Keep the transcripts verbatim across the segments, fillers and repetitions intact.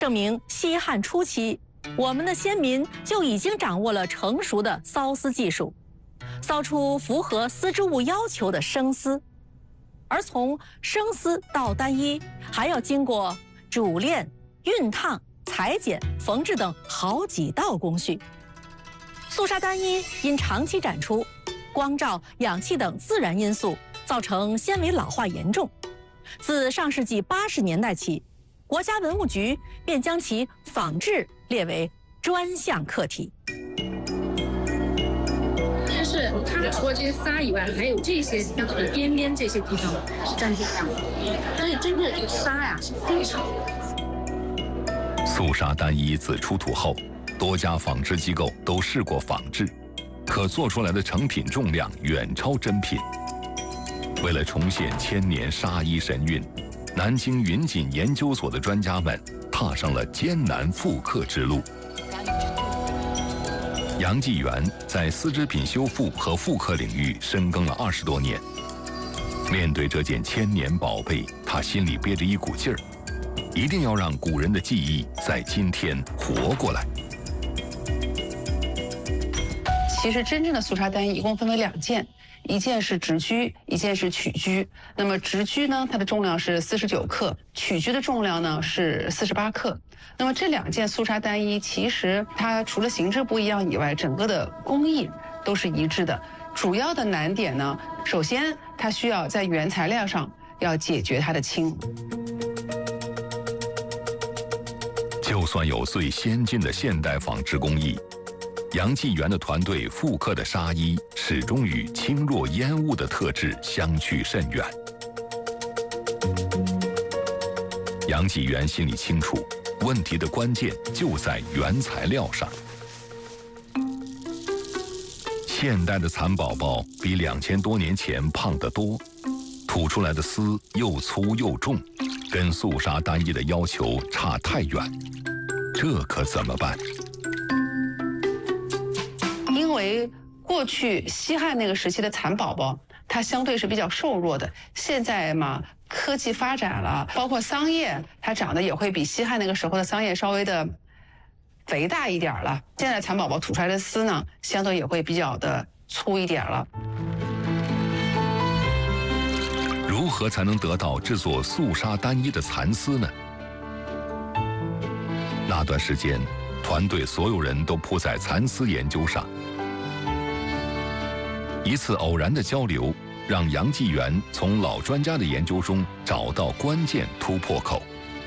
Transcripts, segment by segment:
证明西汉初期，我们的先民就已经掌握了成熟的缫丝技术，缫出符合丝织物要求的生丝。而从生丝到单衣，还要经过煮炼、熨烫、裁剪、缝制等好几道工序。素纱单衣因长期展出，光照、氧气等自然因素，造成纤维老化严重。自上世纪八十年代起，国家文物局便将其仿制列为专项课题。 但是它除了这些纱以外，还有这些像这个边边这些地方是沾不一样的，所以真正的这个纱呀是非常。 素纱单衣自出土后，多家纺织机构都试过仿制，可做出来的成品重量远超真品。为了重现千年纱衣神韵，南京云锦研究所的专家们踏上了艰难复刻之路。杨继元在丝织品修复和复刻领域深耕了二十多年。面对这件千年宝贝，他心里憋着一股劲儿，一定要让古人的技艺在今天活过来。 其实真正的素纱单衣一共分为两件，一件是直居，一件是曲居。那么直居呢，它的重量是四十九克，曲居的重量呢是四十八克。那么这两件素纱单衣，其实它除了形制不一样以外，整个的工艺都是一致的。主要的难点呢，首先它需要在原材料上要解决它的轻。 就算有最先进的现代纺织工艺，杨继元的团队复刻的纱衣始终与轻若烟雾的特质相去甚远。杨继元心里清楚，问题的关键就在原材料上。现代的蚕宝宝比两千多年前胖得多，吐出来的丝又粗又重，跟素纱单衣的要求差太远，这可怎么办？ 因为过去西汉那个时期的蚕宝宝，它相对是比较瘦弱的。现在嘛，科技发展了，包括桑叶，它长得也会比西汉那个时候的桑叶稍微的肥大一点了。现在蚕宝宝吐出来的丝呢，相对也会比较的粗一点了。 如何才能得到制作素纱单衣的蚕丝呢？那段时间，团队所有人都扑在蚕丝研究上。一次偶然的交流，让杨继元从老专家的研究中找到关键突破口。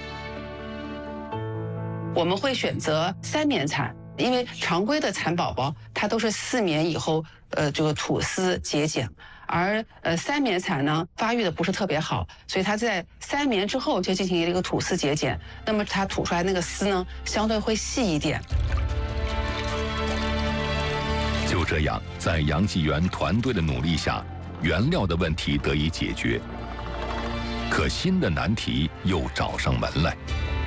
我们会选择三棉蚕，因为常规的蚕宝宝它都是四棉以后，呃，这个吐丝结茧，而呃三棉蚕呢发育的不是特别好，所以它在三棉之后就进行了一个吐丝结茧，那么它吐出来那个丝呢相对会细一点。 就这样，在杨继元团队的努力下，原料的问题得以解决。可新的难题又找上门来。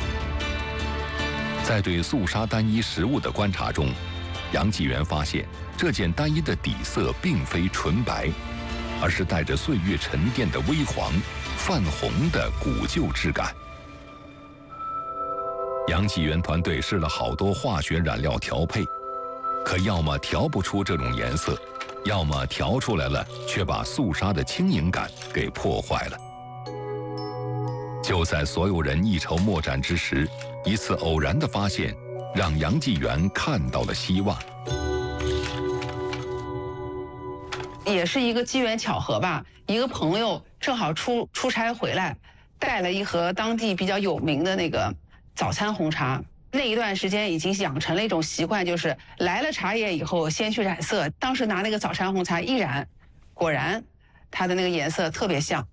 在对素纱单衣实物的观察中，杨继元发现这件单衣的底色并非纯白，而是带着岁月沉淀的微黄、泛红的古旧质感。杨继元团队试了好多化学染料调配，可要么调不出这种颜色，要么调出来了却把素纱的轻盈感给破坏了。就在所有人一筹莫展之时，一次偶然的发现让杨继元看到了希望。 也是一个机缘巧合吧，一个朋友正好出出差回来，带了一盒当地比较有名的那个早餐红茶。那一段时间已经养成了一种习惯，就是来了茶叶以后先去染色。当时拿那个早餐红茶一染，果然它的那个颜色特别像。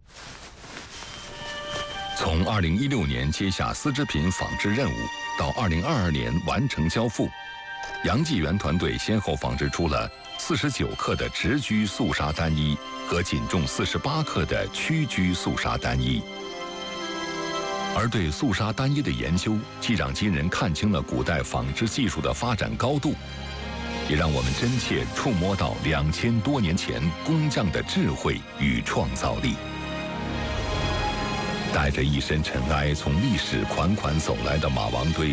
从二零一六年接下丝织品仿制任务到二零二二年完成交付，杨继元团队先后仿制出了四十九克的直居素纱单衣和仅重四十八克的曲居素纱单衣。而对素纱单衣的研究，既让今人看清了古代纺织技术的发展高度，也让我们真切触摸到两千多年前工匠的智慧与创造力。 带着一身尘埃从历史款款走来的马王堆，